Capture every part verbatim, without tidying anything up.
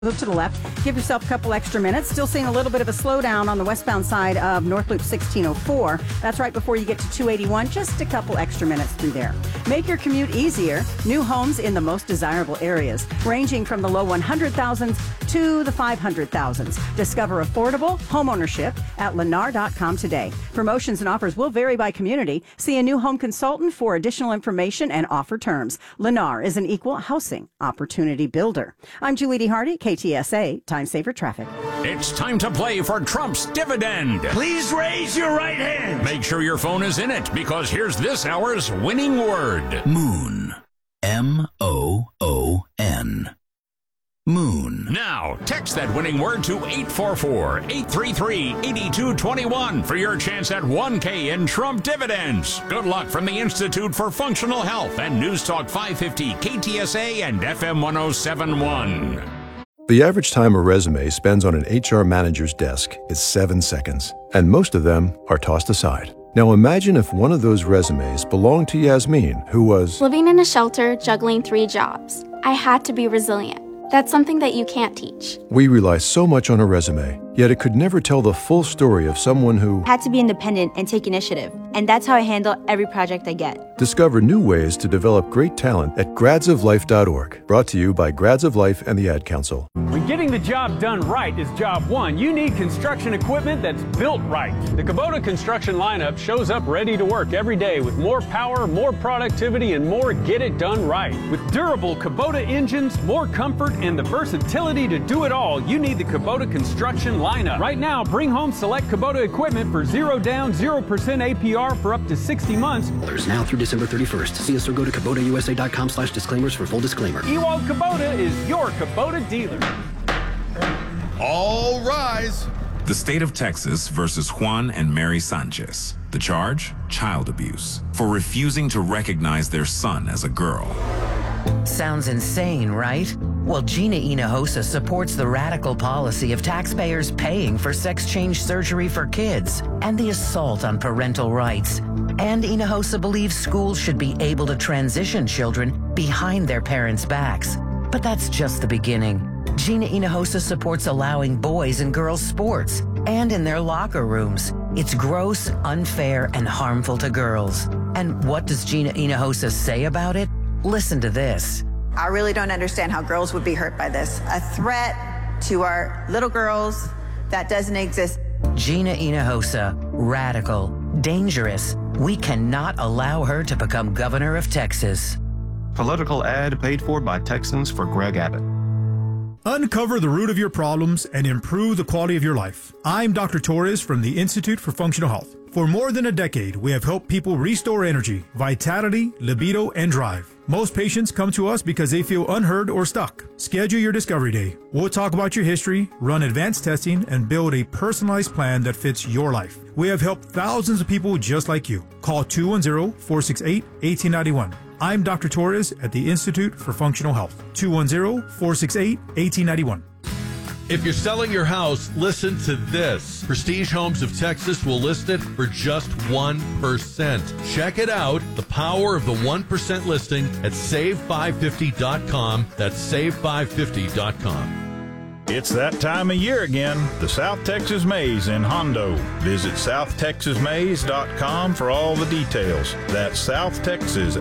Move to the left. Give yourself a couple extra minutes. Still seeing a little bit of a slowdown on the westbound side of North Loop sixteen oh four. That's right before you get to two eighty-one. Just a couple extra minutes through there. Make your commute easier. New homes in the most desirable areas, ranging from the low one hundred thousands to the five hundred thousands. Discover affordable homeownership at lennar dot com today. Promotions and offers will vary by community. See a new home consultant for additional information and offer terms. Lennar is an equal housing opportunity builder. I'm Julie D. Hardy, K T S A, Time Saver Traffic. It's time to play for Trump's dividend. Please raise your right hand. Make sure your phone is in it, because here's this hour's winning word. Moon. M O O N. Moon. Now, text that winning word to eight four four, eight three three, eight two two one for your chance at one K in Trump dividends. Good luck from the Institute for Functional Health and News Talk five fifty, K T S A and F M one oh seven point one. The average time a resume spends on an H R manager's desk is seven seconds, and most of them are tossed aside. Now imagine if one of those resumes belonged to Yasmin, who was living in a shelter, juggling three jobs. I had to be resilient. That's something that you can't teach. We rely so much on a resume, yet it could never tell the full story of someone who had to be independent and take initiative. And that's how I handle every project I get. Discover new ways to develop great talent at grads of life dot org. Brought to you by Grads of Life and the Ad Council. When getting the job done right is job one, you need construction equipment that's built right. The Kubota construction lineup shows up ready to work every day with more power, more productivity, and more get it done right. With durable Kubota engines, more comfort, and the versatility to do it all, you need the Kubota construction lineup. Right now, bring home select Kubota equipment for zero down, zero percent A P R for up to sixty months. There's now through December thirty-first. See us or go to Kubota U S A dot com slash disclaimers for full disclaimer. Ewald Kubota is your Kubota dealer. All rise. The state of Texas versus Juan and Mary Sanchez. The charge? Child abuse. For refusing to recognize their son as a girl. Sounds insane, right? Well, Gina Hinojosa supports the radical policy of taxpayers paying for sex change surgery for kids and the assault on parental rights. And Hinojosa believes schools should be able to transition children behind their parents' backs. But that's just the beginning. Gina Hinojosa supports allowing boys and girls sports and in their locker rooms. It's gross, unfair, and harmful to girls. And what does Gina Hinojosa say about it? Listen to this. I really don't understand how girls would be hurt by this. A threat to our little girls that doesn't exist. Gina Hinojosa, radical, dangerous. We cannot allow her to become governor of Texas. Political ad paid for by Texans for Greg Abbott. Uncover the root of your problems and improve the quality of your life. I'm Doctor Torres from the Institute for Functional Health. For more than a decade, we have helped people restore energy, vitality, libido, and drive. Most patients come to us because they feel unheard or stuck. Schedule your discovery day. We'll talk about your history, run advanced testing, and build a personalized plan that fits your life. We have helped thousands of people just like you. Call two one zero, four six eight, one eight nine one. I'm Doctor Torres at the Institute for Functional Health. two one zero, four six eight, one eight nine one. If you're selling your house, listen to this. Prestige Homes of Texas will list it for just one percent. Check it out, the power of the one percent listing at save five fifty dot com. That's save five fifty dot com. It's that time of year again, the South Texas Maze in Hondo. Visit south texas maze dot com for all the details. That's south texas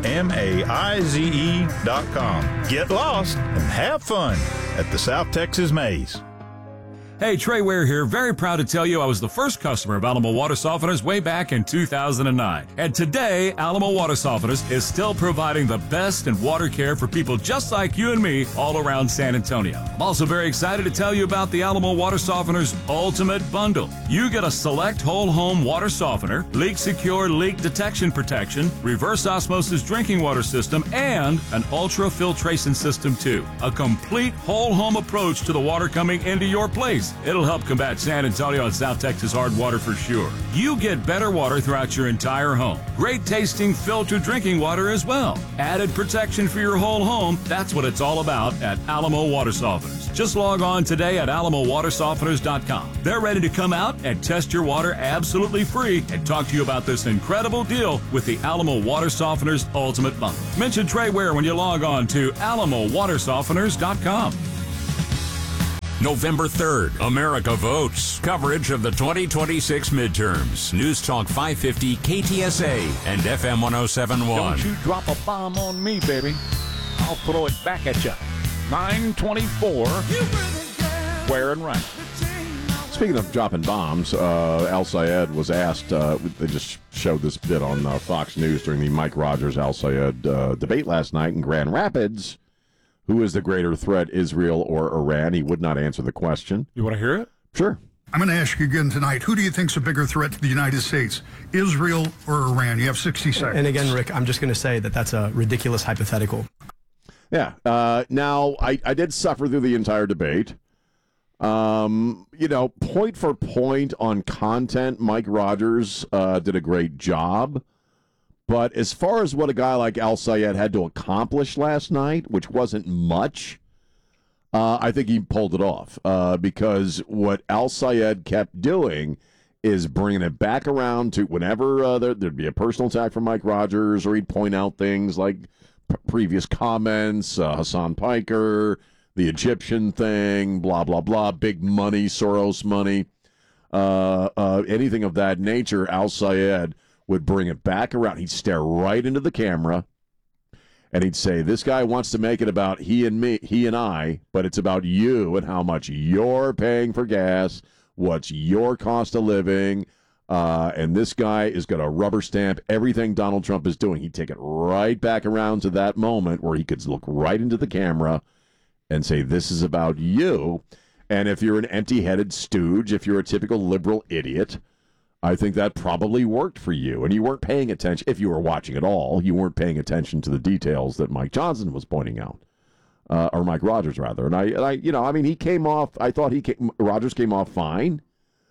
maze dot com. Get lost and have fun at the South Texas Maze. Hey, Trey Ware here. Very proud to tell you I was the first customer of Alamo Water Softeners way back in two thousand nine. And today, Alamo Water Softeners is still providing the best in water care for people just like you and me all around San Antonio. I'm also very excited to tell you about the Alamo Water Softeners Ultimate Bundle. You get a select whole home water softener, leak secure leak detection protection, reverse osmosis drinking water system, and an ultra filtration system too. A complete whole home approach to the water coming into your place. It'll help combat San Antonio and South Texas hard water for sure. You get better water throughout your entire home. Great tasting filtered drinking water as well. Added protection for your whole home. That's what it's all about at Alamo Water Softeners. Just log on today at alamo water softeners dot com. They're ready to come out and test your water absolutely free and talk to you about this incredible deal with the Alamo Water Softeners Ultimate Bundle. Mention Trey Ware when you log on to alamo water softeners dot com. November third, America votes. Coverage of the twenty twenty-six midterms. News Talk five fifty K T S A and F M one oh seven point one. Don't you drop a bomb on me, baby. I'll throw it back at you. nine twenty-four. Square and right. Speaking of dropping bombs, uh, Al Sayed was asked, uh, they just showed this bit on uh, Fox News during the Mike Rogers-Al Sayed uh, debate last night in Grand Rapids. Who is the greater threat, Israel or Iran? He would not answer the question. You want to hear it? Sure. I'm going to ask you again tonight, who do you think is a bigger threat to the United States, Israel or Iran? You have sixty seconds. And again, Rick, I'm just going to say that that's a ridiculous hypothetical. Yeah. Uh, now, I, I did suffer through the entire debate. Um, you know, point for point on content, Mike Rogers uh, did a great job. But as far as what a guy like Al Sayed had to accomplish last night, which wasn't much, uh, I think he pulled it off. Uh, because what Al Sayed kept doing is bringing it back around to whenever uh, there, there'd be a personal attack from Mike Rogers, or he'd point out things like p- previous comments, uh, Hassan Piker, the Egyptian thing, blah, blah, blah, big money, Soros money, uh, uh, anything of that nature, Al Sayed would bring it back around. He'd stare right into the camera, and he'd say, this guy wants to make it about he and me, he and I, but it's about you and how much you're paying for gas, what's your cost of living, uh, and this guy is going to rubber stamp everything Donald Trump is doing. He'd take it right back around to that moment where he could look right into the camera and say, this is about you. And if you're an empty-headed stooge, if you're a typical liberal idiot, I think that probably worked for you. And you weren't paying attention. If you were watching at all, you weren't paying attention to the details that Mike Johnson was pointing out. Uh, or Mike Rogers, rather. And I, and I, you know, I mean, he came off, I thought he came, Rogers came off fine.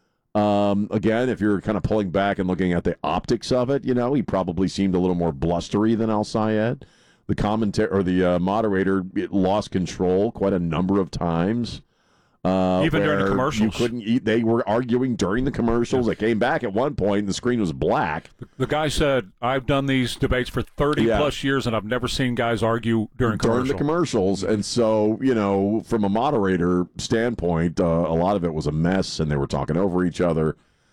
Um, again, if you're kind of pulling back and looking at the optics of it, you know, he probably seemed a little more blustery than Al Sayed. The commentator or the uh, moderator lost control quite a number of times. Uh, Even during the commercials. You couldn't eat. They were arguing during the commercials. They came back at one point, and the screen was black. The guy said, I've done these debates for thirty Yeah. plus years, and I've never seen guys argue during during commercials. the commercials. And so, you know, from a moderator standpoint, uh, a lot of it was a mess, and they were talking over each other.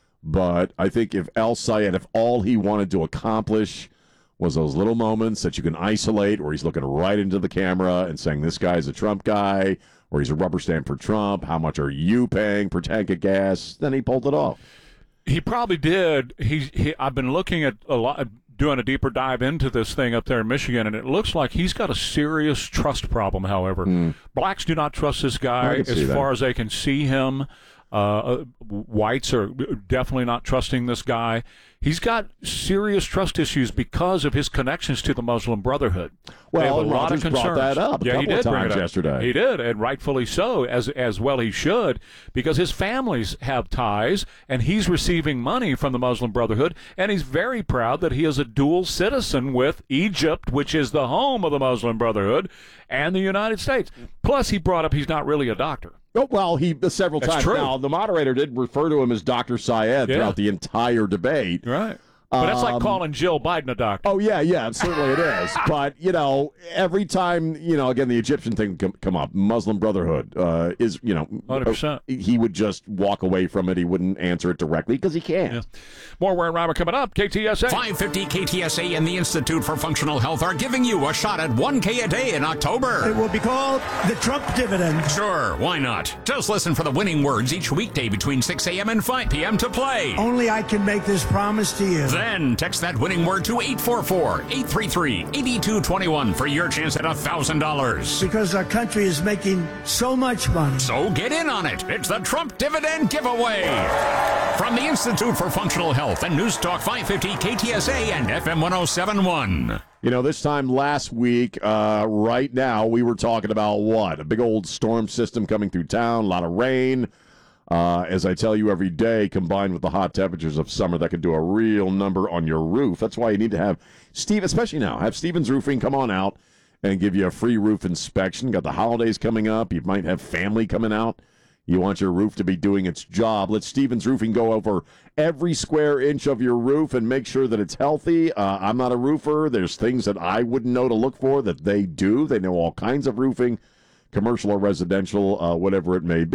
But I think if Al Sayed, if all he wanted to accomplish was those little moments that you can isolate where he's looking right into the camera and saying, this guy's a Trump guy, or he's a rubber stamp for Trump, how much are you paying per tank of gas, then he pulled it off. He probably did. He, he I've been looking at a lot, doing a deeper dive into this thing up there in Michigan, and it looks like he's got a serious trust problem, however. Mm. Blacks do not trust this guy as far as they can see him. Uh, whites are definitely not trusting this guy. He's got serious trust issues because of his connections to the Muslim Brotherhood. Well, They have a and lot Rogers of brought concerns. that up a yeah, he couple did of bring it times up. yesterday. He did, and rightfully so, as as well he should, because his families have ties, and he's receiving money from the Muslim Brotherhood, and he's very proud that he is a dual citizen with Egypt, which is the home of the Muslim Brotherhood, and the United States. Plus, he brought up he's not really a doctor. Oh, well, he uh, several That's times. true. Now, the moderator did refer to him as Doctor Syed Yeah. throughout the entire debate. Right. But that's like Um, calling Jill Biden a doctor. Oh, yeah, yeah, certainly it is. But, you know, every time, you know, again, the Egyptian thing come, come up, Muslim Brotherhood uh, is, you know, one hundred percent. He would just walk away from it. He wouldn't answer it directly because he can't. Yeah. More Warren Reimer coming up. K T S A. five fifty K T S A and the Institute for Functional Health are giving you a shot at one K a day in October. It will be called the Trump dividend. Sure, why not? Just listen for the winning words each weekday between six a.m. and five p.m. to play. Only I can make this promise to you. Then text that winning word to eight four four, eight three three, eight two two one for your chance at one thousand dollars. Because our country is making so much money. So get in on it. It's the Trump Dividend Giveaway. From the Institute for Functional Health and News Talk five fifty K T S A and F M one oh seven point one. You know, this time last week, uh, right now, we were talking about what? A big old storm system coming through town, a lot of rain. Uh, as I tell you every day, combined with the hot temperatures of summer, that could do a real number on your roof. That's why you need to have Steve, especially now, have Stevens Roofing come on out and give you a free roof inspection. Got the holidays coming up. You might have family coming out. You want your roof to be doing its job. Let Stevens Roofing go over every square inch of your roof and make sure that it's healthy. Uh, I'm not a roofer. There's things that I wouldn't know to look for that they do. They know all kinds of roofing, commercial or residential, uh, whatever it may be.